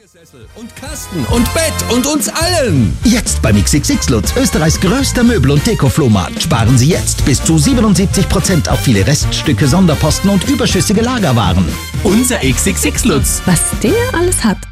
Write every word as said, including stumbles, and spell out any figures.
Sessel und Kasten und Bett und uns allen. Jetzt beim X X X Lutz, Österreichs größter Möbel- und Deko-Flohmarkt. Sparen Sie jetzt bis zu siebenundsiebzig Prozent auf viele Reststücke, Sonderposten und überschüssige Lagerwaren. Unser X X X Lutz. Was der alles hat.